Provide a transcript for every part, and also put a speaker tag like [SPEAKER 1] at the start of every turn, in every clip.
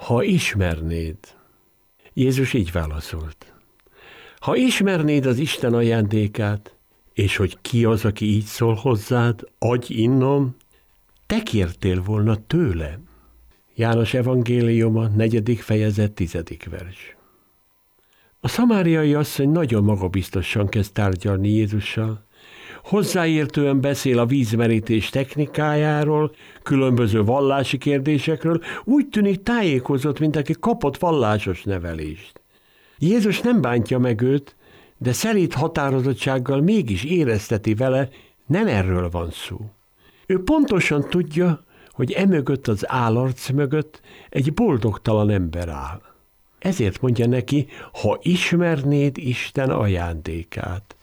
[SPEAKER 1] Ha ismernéd. Jézus így válaszolt. Ha ismernéd az Isten ajándékát, és hogy ki az, aki így szól hozzád, adj innom, te kértél volna tőle. János evangéliuma, 4. fejezet, 10. vers. A szamáriai asszony nagyon magabiztosan kezd tárgyalni Jézussal. Hozzáértően beszél a vízmerítés technikájáról, különböző vallási kérdésekről, úgy tűnik tájékozott, mint aki kapott vallásos nevelést. Jézus nem bántja meg őt, de szelíd határozottsággal mégis érezteti vele, nem erről van szó. Ő pontosan tudja, hogy emögött az állarc mögött egy boldogtalan ember áll. Ezért mondja neki, ha ismernéd Isten ajándékát,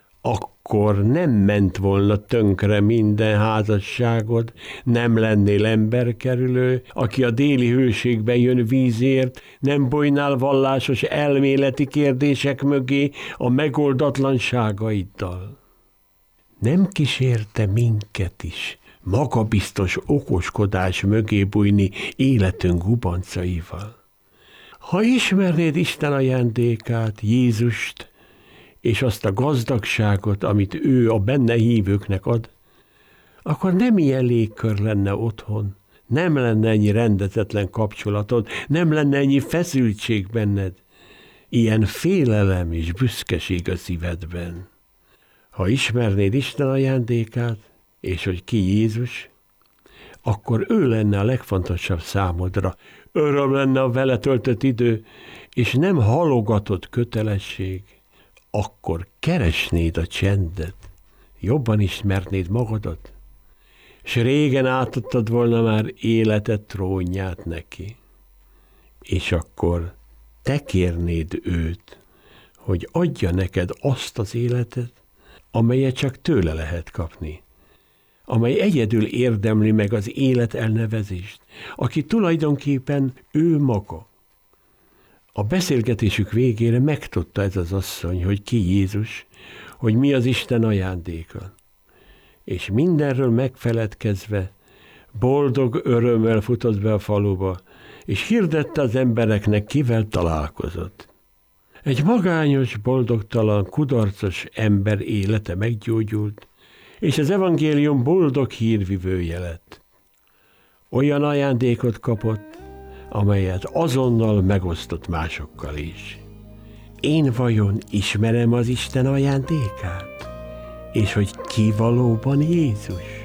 [SPEAKER 1] akkor nem ment volna tönkre minden házasságod, nem lennél emberkerülő, aki a déli hőségben jön vízért, nem bújnál vallásos elméleti kérdések mögé a megoldatlanságaiddal. Nem kísérte minket is magabiztos okoskodás mögé bújni életünk gubancaival. Ha ismernéd Isten ajándékát, Jézust, és azt a gazdagságot, amit ő a benne hívőknek ad, akkor nem ilyen légkör lenne otthon, nem lenne ennyi rendezetlen kapcsolatod, nem lenne ennyi feszültség benned, ilyen félelem és büszkeség a szívedben. Ha ismernéd Isten ajándékát, és hogy ki Jézus, akkor ő lenne a legfontosabb számodra, öröm lenne a vele töltött idő, és nem halogatott kötelesség, akkor keresnéd a csendet, jobban ismernéd magadat, s régen átadtad volna már életed trónját neki. És akkor te kérnéd őt, hogy adja neked azt az életet, amelyet csak tőle lehet kapni, amely egyedül érdemli meg az élet elnevezést, aki tulajdonképpen ő maga. A beszélgetésük végére megtudta ez az asszony, hogy ki Jézus, hogy mi az Isten ajándéka. És mindenről megfeledkezve, boldog örömmel futott be a faluba, és hirdette az embereknek, kivel találkozott. Egy magányos, boldogtalan, kudarcos ember élete meggyógyult, és az evangélium boldog hírvivője lett. Olyan ajándékot kapott, amelyet azonnal megosztott másokkal is. Én vajon ismerem az Isten ajándékát? És hogy ki valóban Jézus?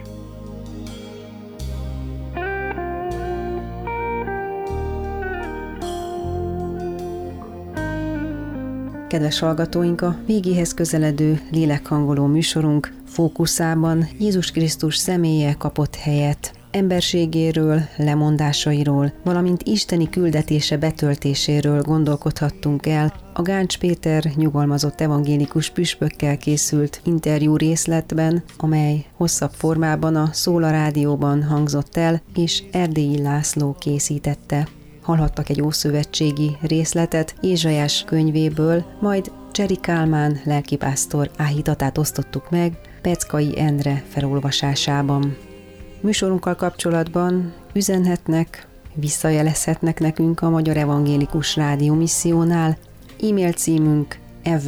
[SPEAKER 2] Kedves hallgatóink, a végéhez közeledő lélekhangoló műsorunk fókuszában Jézus Krisztus személye kapott helyet. Emberségéről, lemondásairól, valamint isteni küldetése betöltéséről gondolkodhattunk el a Gáncs Péter nyugalmazott evangélikus püspökkel készült interjú részletben, amely hosszabb formában a Szóla Rádióban hangzott el, és Erdélyi László készítette. Hallhattak egy ószövetségi részletet Ézsaiás könyvéből, majd Cseri Kálmán lelkipásztor áhítatát osztottuk meg Peckai Endre felolvasásában. Műsorunkkal kapcsolatban üzenhetnek, visszajelezhetnek nekünk a Magyar Evangélikus Rádió missziónál, e-mail címünk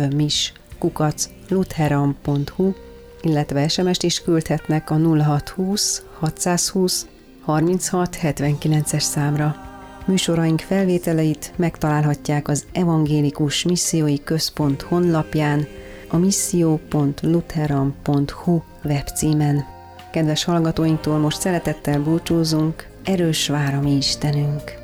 [SPEAKER 2] evmis@lutheran.hu, illetve SMS-t is küldhetnek a 0620 620 36 79-es számra. Műsoraink felvételeit megtalálhatják az Evangélikus Missziói Központ honlapján, a misszió.lutheran.hu webcímen. Kedves hallgatóinktól most szeretettel búcsúzunk, erős vár a mi Istenünk!